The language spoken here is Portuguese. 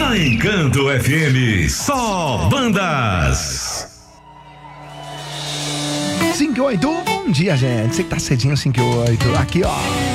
Na Encanto FM, só bandas. 5 e 8, bom dia, gente. Você que tá cedinho, 5 e 8. Aqui, ó.